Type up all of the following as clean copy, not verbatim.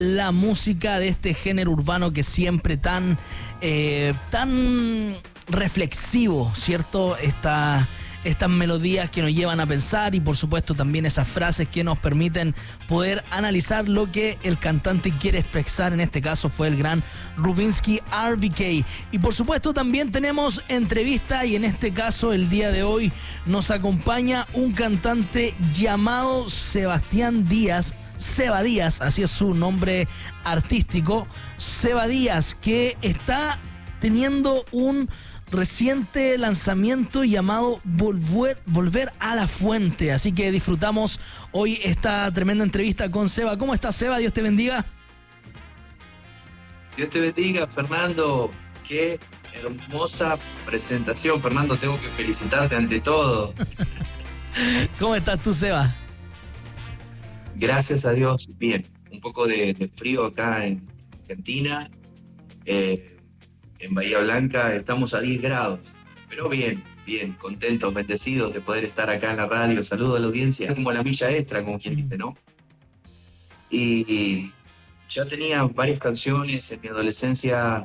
la música de este género urbano que siempre tan reflexivo, ¿cierto? Estas melodías que nos llevan a pensar y por supuesto también esas frases que nos permiten poder analizar lo que el cantante quiere expresar. En este caso fue el gran Rubinsky RBK. Y por supuesto también tenemos entrevista, y en este caso el día de hoy nos acompaña un cantante llamado Sebastián Díaz. Seba Díaz, así es su nombre artístico. Seba Díaz, que está teniendo un reciente lanzamiento llamado Volver a la Fuente. Así que disfrutamos hoy esta tremenda entrevista con Seba. ¿Cómo estás, Seba? Dios te bendiga. Dios te bendiga, Fernando. Qué hermosa presentación, Fernando. Tengo que felicitarte ante todo. ¿Cómo estás tú, Seba? Gracias a Dios, bien. Un poco de frío acá en Argentina. En Bahía Blanca estamos a 10 grados, pero bien, contentos, bendecidos de poder estar acá en la radio. Saludo a la audiencia, como la milla extra, como quien dice, ¿no? Y ya tenía varias canciones en mi adolescencia,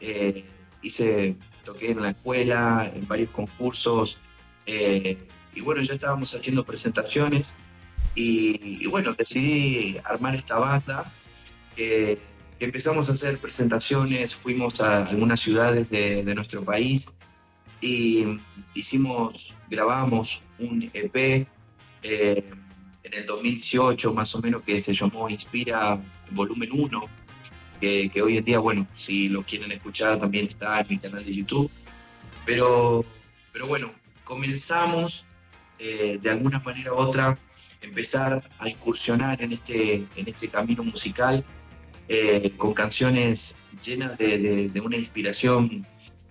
toqué en la escuela, en varios concursos, y bueno, ya estábamos haciendo presentaciones, y bueno, decidí armar esta banda, empezamos a hacer presentaciones, fuimos a algunas ciudades de nuestro país y grabamos un EP en el 2018 más o menos, que se llamó Inspira Volumen 1, que hoy en día, bueno, si lo quieren escuchar también está en mi canal de YouTube, pero bueno, comenzamos de alguna manera u otra empezar a incursionar en este camino musical, con canciones llenas de una inspiración,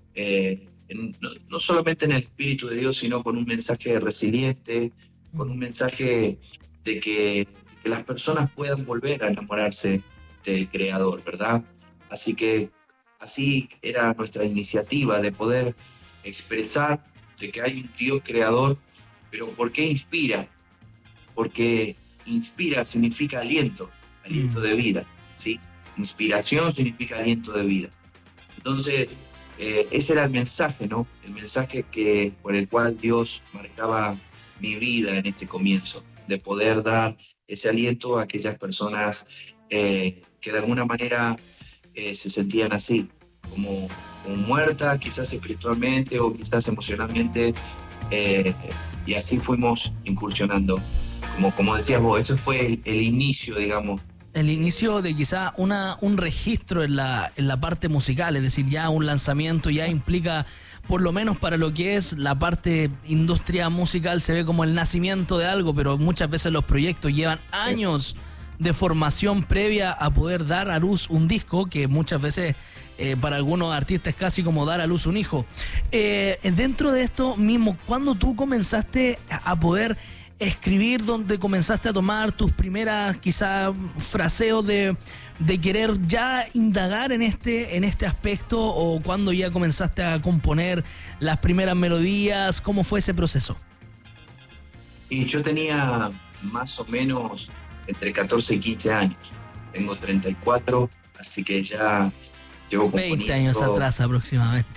no solamente en el Espíritu de Dios, sino con un mensaje resiliente, con un mensaje de que las personas puedan volver a enamorarse del Creador, ¿verdad? Así era nuestra iniciativa, de poder expresar de que hay un Dios creador. Pero ¿por qué inspira? Porque inspira significa aliento de vida, ¿sí? Inspiración significa aliento de vida. Entonces, ese era el mensaje, ¿no? El mensaje por el cual Dios marcaba mi vida en este comienzo, de poder dar ese aliento a aquellas personas que de alguna manera se sentían así, como muertas, quizás espiritualmente o quizás emocionalmente, y así fuimos incursionando. Como decías vos, eso fue el inicio, digamos. El inicio de quizá un registro en la parte musical, es decir, ya un lanzamiento ya implica, por lo menos para lo que es la parte industria musical, se ve como el nacimiento de algo, pero muchas veces los proyectos llevan años de formación previa a poder dar a luz un disco, que muchas veces para algunos artistas es casi como dar a luz un hijo. Dentro de esto mismo, ¿cuándo tú comenzaste a poder escribir, donde comenzaste a tomar tus primeras quizá fraseos de querer ya indagar en este aspecto, o cuando ya comenzaste a componer las primeras melodías? ¿Cómo fue ese proceso? Y yo tenía más o menos entre 14 y 15 años. Tengo 34, así que ya llevo componiendo 20 años atrás aproximadamente.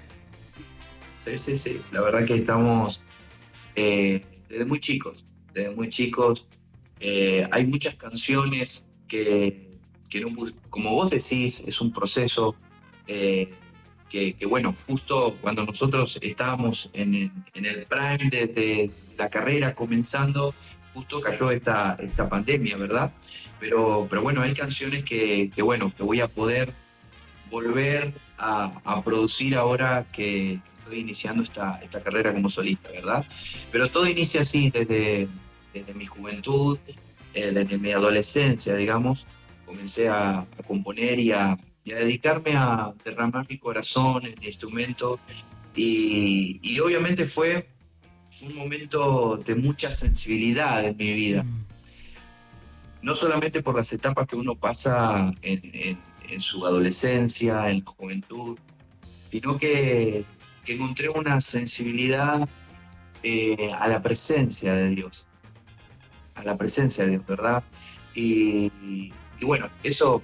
Sí. La verdad que estamos desde muy chicos. Hay muchas canciones que no, como vos decís, es un proceso que bueno, justo cuando nosotros estábamos en el prime de la carrera comenzando, justo cayó esta pandemia, ¿verdad? Pero bueno, hay canciones que voy a poder volver a producir ahora que estoy iniciando esta carrera como solista, ¿verdad? Pero todo inicia así, desde mi juventud, desde mi adolescencia, digamos. Comencé a componer y a dedicarme a derramar mi corazón en el instrumento, y obviamente fue un momento de mucha sensibilidad en mi vida. No solamente por las etapas que uno pasa en su adolescencia, en la juventud, sino que encontré una sensibilidad a la presencia de Dios, ¿verdad? Y bueno, eso